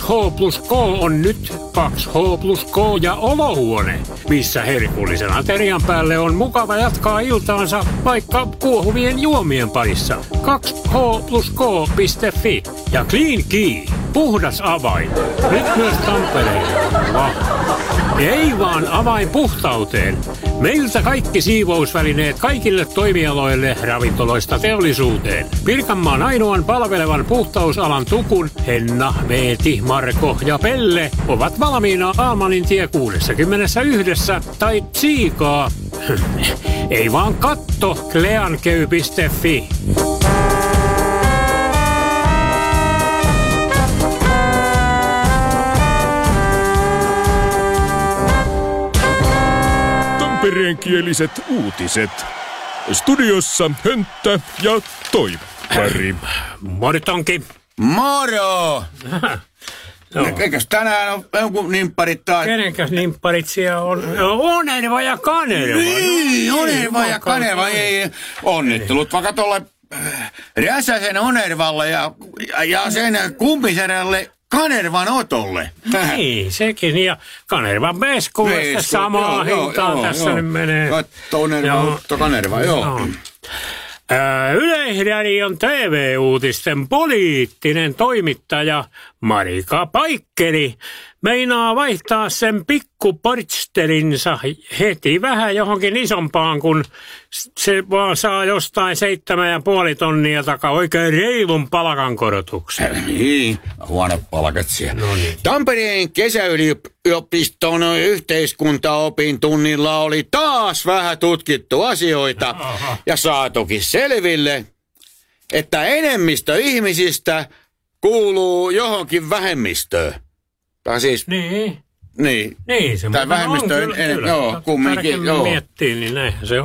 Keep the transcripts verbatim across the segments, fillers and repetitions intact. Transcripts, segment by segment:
kaksi H plus K on nyt kaksi H plus K ja olohuone, missä herkullisen aterian päälle on mukava jatkaa iltaansa vaikka kuohuvien juomien parissa. kaksi H plus K piste fi ja Clean Key, puhdas avain. Nyt myös Tampereella. Ei vaan avain puhtauteen. Meiltä kaikki siivousvälineet kaikille toimialoille ravintoloista teollisuuteen. Pirkanmaan ainoan palvelevan puhtausalan tukun Henna, Veeti, Marko ja Pelle ovat valmiina Almanin tie kuusikymmentäyksi tai tsiikaa. Ei vaan katto cleankey piste fi. Tampereenkieliset uutiset. Studiossa Hönttä ja Toippari. Moritonki. Moro! No. Eikös tänään on joku nimpparit taas? Kenenkäs nimpparit siellä on? Onerva ja Kanerva. Niin, Onerva ja Kanerva. Ei, onnittelut vaikka tolle Räsäsen Onervalle ja, ja sen kumpiserälle Kanervan Otolle. Niin, sekin. Ja Kanervan Beskuudesta samaa hintaa tässä joo. Nyt menee. Katso Onerva, Otto Kanerva, joo. joo. Äh, Yleisradion T V-uutisten poliittinen toimittaja Marika Paikkeri meinaa vaihtaa sen pikkuportsterinsa heti vähän johonkin isompaan, kun se vaan saa jostain seitsemän ja puoli tonnia takaa oikein reilun palkankorotuksen. Niin, huono palkat siellä. No niin. Tampereen kesäyliopiston yhteiskuntaopin tunnilla oli taas vähän tutkittu asioita. Aha. Ja saatukin selville, että enemmistö ihmisistä kuuluu johonkin vähemmistöön. Tai siis... Niin. Niin. Niin, se tai vähemmistö, on kyllä, en, kyllä. Joo, kumminkin, joo. Miettii, niin näinhän se on.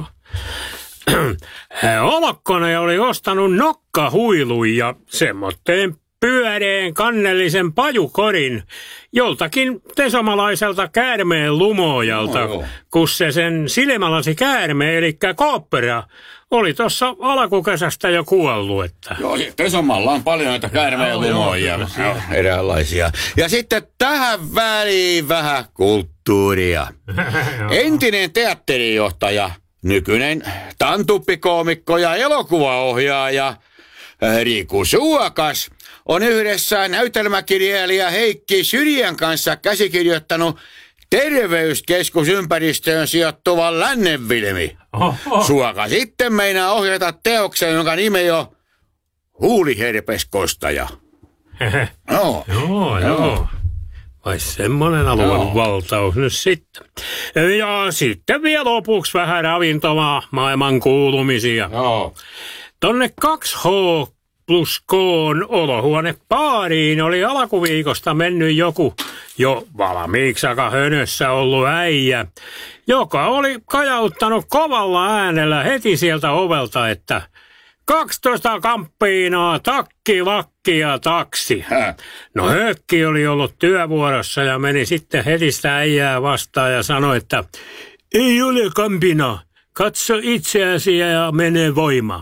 Omakkonen oli ostanut nokkahuilun ja semmoitteen pyöreen kannellisen pajukorin joltakin tesomalaiselta käärmeen lumojalta, no, kun se sen silmälasi käärme, eli kooppera, oli tuossa alkukesästä jo kuollut. Että. Joo, Tesomalla on paljon näitä käärmeen lumoja, eräänlaisia. Ja sitten tähän väliin vähän kulttuuria. Entinen teatterijohtaja, nykyinen tantuppikoomikko ja elokuvaohjaaja Riku Suokas on yhdessä näytelmäkirjailija Heikki Syrjän kanssa käsikirjoittanut terveyskeskusympäristöön sijoittuvan Lännenvilmi. Suoka sitten meinaa ohjata teoksen, jonka nimi on Huuliherpeskostaja. Joo, joo, joo. Vai semmoinen alueen valtaus nyt sitten. Ja sitten vielä lopuksi vähän ravintolaa, maailman kuulumisia. Joo. Tonne kaksi H plus K:n olohuonepaariin oli alkuviikosta mennyt joku jo valmiiksi aika hönössä ollut äijä, joka oli kajauttanut kovalla äänellä heti sieltä ovelta, että kaksitoista kamppiinaa, takki, lakki ja taksi. Hä? No Hökki oli ollut työvuorossa ja meni sitten heti sitä äijää vastaan ja sanoi, että ei ole kampina, katso itseäsi ja mene voimaan.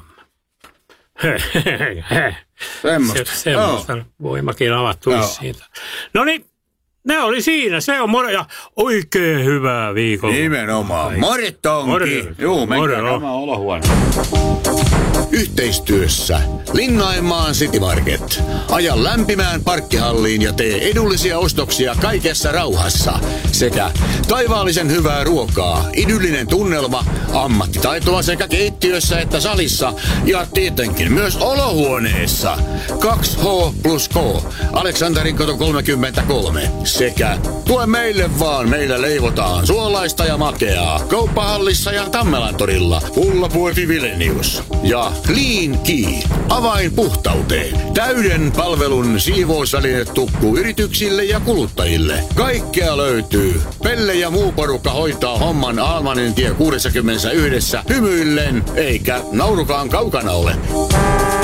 Semmosta. Se, semmoista oh. Voimakin avattu oh. siitä. No niin, ne oli siinä. Se on moro ja oikein hyvää viikolla. Nimenomaan. Morittonki. Juu, menkää oma olohuone. Yhteistyössä Linnanmaan City Market. Aja lämpimään parkkihalliin ja tee edullisia ostoksia kaikessa rauhassa. Sekä taivaallisen hyvää ruokaa, idyllinen tunnelma, ammattitaitoa sekä keittiössä että salissa ja tietenkin myös olohuoneessa. kaksi H plus K, Aleksanterin kolmekymmentäkolme. Sekä tue meille vaan, meillä leivotaan suolaista ja makeaa. Kauppahallissa ja Tammelantorilla. Ullapuoti Vilenius. Ja Clean Key, avain puhtauteen. Täyden palvelun siivousvälinetukku yrityksille ja kuluttajille. Kaikkea löytyy. Pelle ja muu porukka hoitaa homman Almanin tie kuusikymmentäyksi hymyillen, eikä naurukaan kaukana ole.